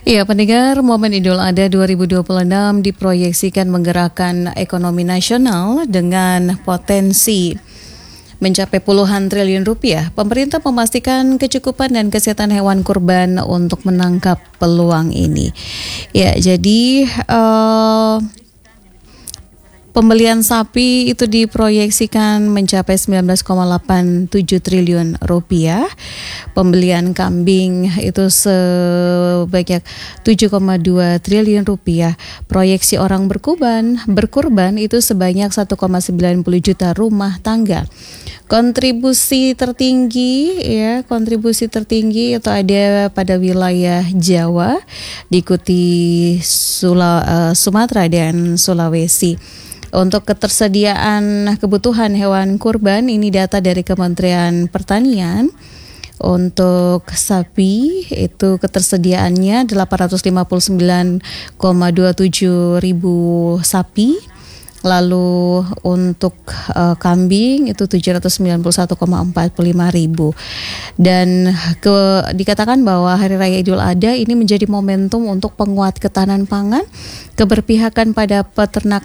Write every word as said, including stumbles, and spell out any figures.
Ya, pendengar, momen Idul Adha dua ribu dua puluh enam diproyeksikan menggerakkan ekonomi nasional dengan potensi mencapai puluhan triliun rupiah. Pemerintah memastikan kecukupan dan kesehatan hewan kurban untuk menangkap peluang ini. Ya, jadi uh, pembelian sapi itu diproyeksikan mencapai sembilan belas koma delapan tujuh triliun rupiah. Pembelian kambing itu sebanyak tujuh koma dua triliun rupiah. Proyeksi orang berkurban, berkurban itu sebanyak satu koma sembilan puluh juta rumah tangga. Kontribusi tertinggi ya, kontribusi tertinggi itu ada pada wilayah Jawa, diikuti Sula, uh, Sumatera dan Sulawesi. Untuk ketersediaan kebutuhan hewan kurban, ini data dari Kementerian Pertanian. Untuk sapi itu ketersediaannya delapan ratus lima puluh sembilan koma dua tujuh ribu sapi. Lalu untuk uh, kambing itu tujuh ratus sembilan puluh satu koma empat puluh lima ribu. Dan ke, dikatakan bahwa Hari Raya Idul Adha ini menjadi momentum untuk penguat ketahanan pangan, keberpihakan pada peternak